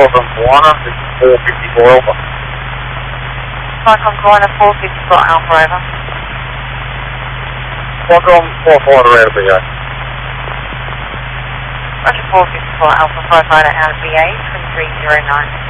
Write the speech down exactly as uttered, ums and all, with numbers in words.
Qualcomm Kiwana, this is four fifty-four Alpha. Qualcomm Kiwana four fifty-four Alpha, over. Qualcomm four five out of B A. Roger four fifty-four Alpha, five five out of B A, twenty-three zero nine.